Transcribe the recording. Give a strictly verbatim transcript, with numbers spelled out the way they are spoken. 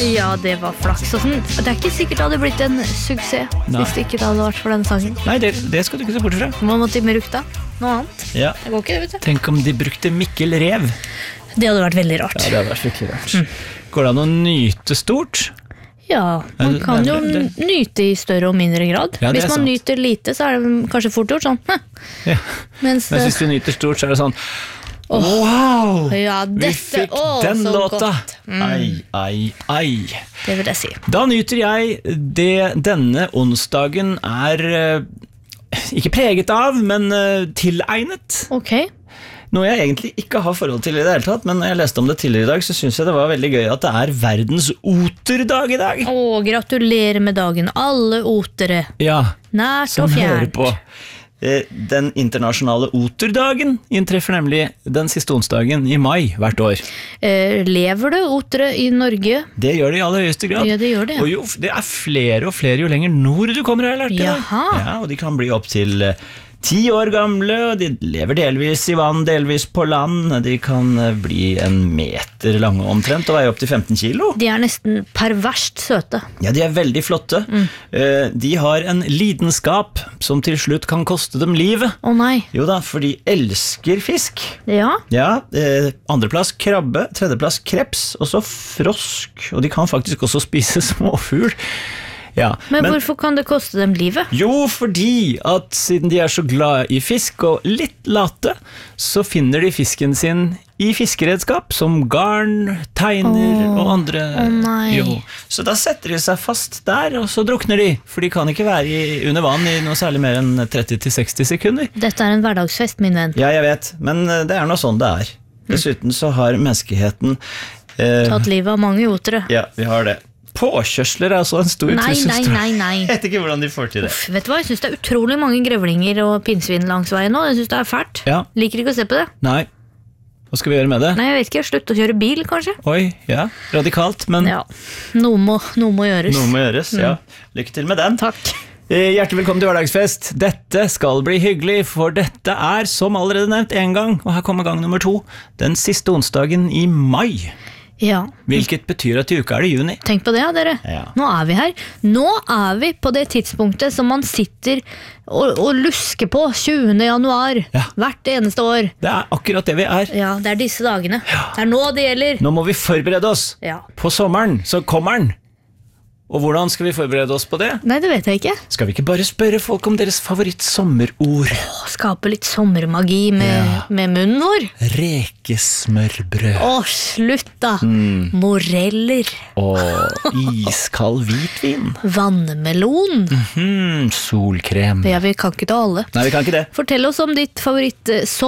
Ja, det var flaks og sånn. Det er ikke sikkert det hadde blitt en suksess Nei. hvis det ikke hadde vært for den sangen. Nei, det, det skal du ikke se bort fra. Man måtte brukt da noe annet. Ja. Det går ikke det, vet du. Tenk om de brukte Mikkel Rev. Det hadde vært veldig rart. Ja, det hadde vært skikkelig rart. Går det an å nyte stort? Ja, man Ja, kan det- jo det- nyte i større og mindre grad. Ja, det Hvis er man sant. nyter lite, så er det kanskje fort gjort sånn. Hæ. Ja. Mens, Men hvis du nyter stort, så er det sånn wow! ja, Vi dette, fikk å, den så låta! godt. Ai, ai, ai. Det vil jeg si. Da nyter jeg det denne onsdagen er eh, ikke preget av, men eh, tilegnet. Ok. Noe jeg egentlig ikke har forhold til i det hele tatt, men når jeg leste om det tidligere i dag, så synes jeg det var veldig gøy at det er verdens oterdag i dag. Å, gratulerer med dagen, alle otere. Ja, Nært som og hører fjernt. på. Eh, Den internasjonale oterdagen inntreffer nemlig den siste onsdagen i mai hvert år. Eh, lever det otere i Norge? Det gjør det i aller høyeste grad. Ja, det gjør det. Og jo, det er flere og flere jo lenger nord du kommer, har jeg lært i dag. Jaha. Ja, og de kan bli opp til eh, ti år gamle, og de lever delvis i vann, delvis på land. De kan eh, bli en meter lange omtrent, og veie opp til femten kilo. De er nesten perverst søte. Ja, de er veldig flotte. Eh, De har en lidenskap som til slutt kan koste dem livet. Å nei. Jo da, for de elsker fisk. Ja, Ja, eh, andreplass krabbe, tredjeplass kreps, og så frosk. Og de kan faktisk også spise småfugl. Ja, men, hvorfor kan det koste dem livet? jo, fordi at siden de er så glad i fisk og litt late, så finner de fisken sin i fiskeredskap, som garn, teiner Åh, og andre. å nei. Jo. Så da setter de seg fast der, og så drukner de, for de kan ikke være i, under vann i noe særlig mer enn tretti til seksti sekunder. Dette er en hverdagsfest, min venn. Ja, jeg vet, men eh, det er noe sånn det er. Dessuten så har menneskeheten eh, Tatt livet av mange otere. Ja, vi har det. Påkjørsler er altså en stor Nei, nei, trussel. nei, nei. Jeg vet ikke hvordan de får til det. Uff, vet du hva? Jeg synes det er utrolig mange grevlinger og pinnsvin langs veien nå. Jeg synes det er fælt. Ja. Liker ikke å se på det. Nei. Hva skal vi gjøre med det? Nei, jeg vet ikke. Slutt å kjøre bil, kanskje? Oi, ja. Radikalt, men Ja. Noe må, noe må gjøres. noe må gjøres. Ja. Lykke til med den. Takk. Eh, Hjertelig velkommen til Hverdagsfest. Dette skal bli hyggelig, for dette er, som allerede nevnt, en gang, og her kommer gang nummer to, den siste onsdagen i mai. Ja. Hvilket betyr at i uka er det juni. Tenk på det, ja, dere. Ja. Nå er vi her. Nå er vi på det tidspunktet som man sitter og, og lusker på tjuende januar. Ja. Hvert eneste år. Det er akkurat det vi er. Ja, det er disse dagene. Det er nå det gjelder. Nå må vi forberede oss Ja. på sommeren, så kommer den. Og hvordan skal vi forberede oss på det? Nei, det vet jeg ikke. Skal vi ikke bare spørre folk om deres favoritt-sommerord? Å, skape litt sommermagi med, Ja. med munnen vår. Rekesmørbrød Å, slutt da. Mm. Moreller. og iskald hvitvin. Vannmelon. Hmm, solkrem. Ja, vi kan ikke ta alle. Nei, vi kan ikke det. Fortell oss om ditt favoritt eh,